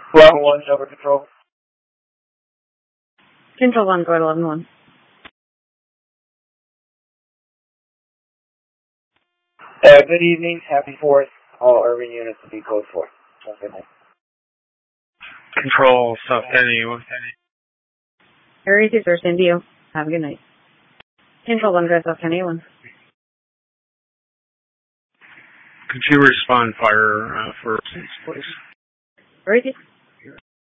Level 1, over control. Control 1, go to 11-1. Good evening, happy 4th. All urban units will be code 4. Have a good night. Control, South Penny. Area 6, Thursday, NBO. Have a good night. Control 1, go to South Penny 1. Could you respond fire for please? Area 6.